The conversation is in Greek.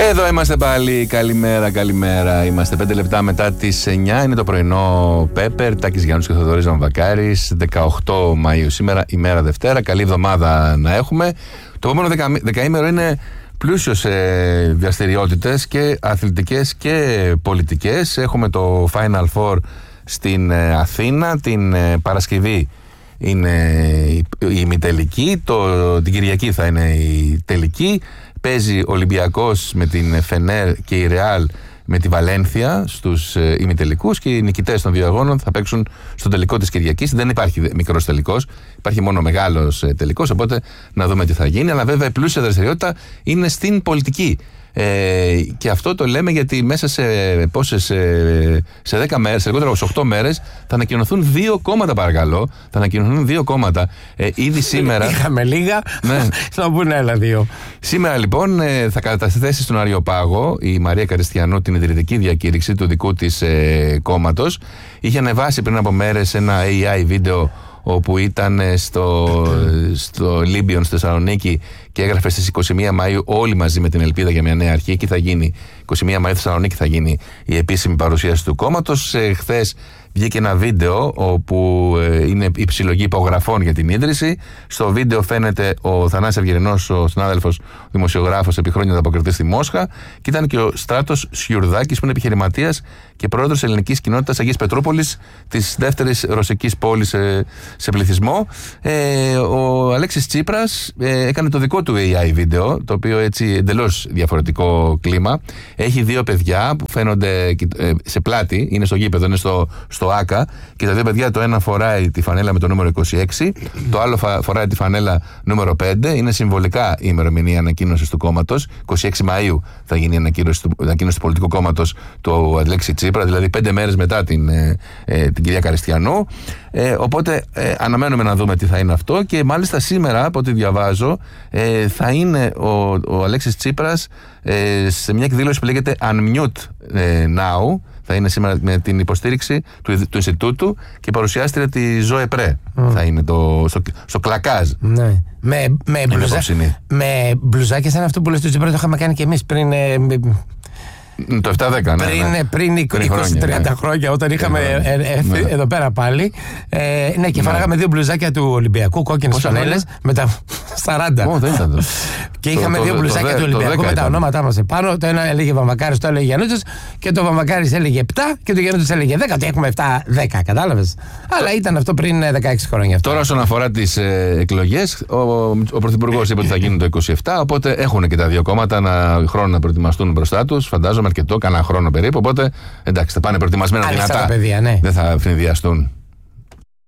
Εδώ είμαστε πάλι. Καλημέρα. Είμαστε 5 λεπτά μετά τις 9. Είναι το πρωινό Πέπερ. Τάκης Γιάννους και Θοδωρής Βαμβακάρης. 18 Μαΐου σήμερα, ημέρα Δευτέρα. Καλή εβδομάδα να έχουμε. Το επόμενο δεκαήμερο είναι πλούσιο σε δραστηριότητες και αθλητικές και πολιτικές. Έχουμε το Final Four στην Αθήνα. Την Παρασκευή είναι η ημιτελική. Την Κυριακή θα είναι η τελική. Παίζει ο Ολυμπιακός με την Φενέρ και η Ρεάλ με τη Βαλένθια στους ημιτελικούς και οι νικητές των δύο αγώνων θα παίξουν στον τελικό της Κυριακής. Δεν υπάρχει μικρός τελικός, υπάρχει μόνο μεγάλος τελικός, οπότε να δούμε τι θα γίνει. Αλλά βέβαια η πλούσια δραστηριότητα είναι στην πολιτική. Και αυτό το λέμε γιατί μέσα σε 10 μέρες, σε λιγότερο από 8 μέρες, θα ανακοινωθούν 2 κόμματα, παρακαλώ. Θα ανακοινωθούν 2 κόμματα. Ήδη σήμερα. Είχαμε λίγα. Ναι. Θα μπουν άλλα 2. Σήμερα λοιπόν θα καταθέσει στον Αριοπάγο η Μαρία Καριστιανού την ιδρυτική διακήρυξη του δικού της κόμματος. Είχε ανεβάσει πριν από μέρες ένα AI βίντεο όπου ήταν στο Λίμπιον, στη Θεσσαλονίκη και έγραφε στις 21 Μαΐου όλοι μαζί με την ελπίδα για μια νέα αρχή. Εκεί θα γίνει, 21 Μαΐου Θεσσαλονίκη θα γίνει η επίσημη παρουσίαση του κόμματος. Χθες βγήκε ένα βίντεο όπου είναι η συλλογή υπογραφών για την ίδρυση. Στο βίντεο φαίνεται ο Θανάσης Ευγερινός, ο συνάδελφος δημοσιογράφος επί χρόνια ανταποκριτής στη Μόσχα, και ήταν και ο Στράτος Σιουρδάκης, που είναι επιχειρηματίας και πρόεδρος της ελληνικής κοινότητας Αγίας Πετρούπολης, της δεύτερης ρωσικής πόλης σε πληθυσμό. Ο Αλέξης Τσίπρας έκανε το δικό του AI βίντεο, το οποίο έτσι εντελώς διαφορετικό κλίμα. Έχει 2 παιδιά που φαίνονται σε πλάτη, είναι στο γήπεδο, είναι στο ΆΚΑ, και τα 2 παιδιά, το ένα φοράει τη φανέλα με το νούμερο 26, το άλλο φοράει τη φανέλα νούμερο 5. Είναι συμβολικά η ημερομηνία ανακοίνωσης του κόμματος. 26 Μαΐου θα γίνει η ανακοίνωση του πολιτικού κόμματος του Αλέξη Τσίπρα, δηλαδή 5 μέρες μετά την κυρία Καριστιανού. Οπότε αναμένουμε να δούμε τι θα είναι αυτό, και μάλιστα σήμερα, από ό,τι διαβάζω, θα είναι ο Αλέξης Τσίπρας σε μια εκδήλωση που λέγεται Unmute Now. Θα είναι σήμερα με την υποστήριξη του Ινστιτούτου και παρουσιάστρια τη Ζωέ Πρέ. Θα είναι στο Κλακάζ. Ναι. Με μπλουζάκια σαν αυτό που λες του Τσίπρα, το είχαμε κάνει και εμείς πριν. Το 7-10, ναι. Πριν 20-30 χρόνια, όταν είχαμε εδώ πέρα πάλι. Ναι, και φάγαμε 2 μπλουζάκια του Ολυμπιακού, κόκκινες φανέλες, με τα 40. Δεν ήταν. Και είχαμε 2 μπλουζάκια του Ολυμπιακού με τα ονόματά μας επάνω. Το ένα έλεγε Βαμβακάρης, το άλλο έλεγε Γιαννούτσος, και το Βαμβακάρης έλεγε 7 και το Γιαννούτσος έλεγε 10. Το έχουμε 7-10, κατάλαβες. Αλλά ήταν αυτό πριν 16 χρόνια. Τώρα, όσον αφορά τις εκλογές, ο Πρωθυπουργός είπε ότι θα γίνουν το 27, οπότε έχουν και τα 2 κόμματα χρόνο να προετοιμαστούν μπροστά τους. Φαντάζομαι αρκετό, κανένα χρόνο περίπου. Οπότε εντάξει, θα πάνε προετοιμασμένα δυνατά. Παιδιά, ναι. Δεν θα ευνηδιαστούν.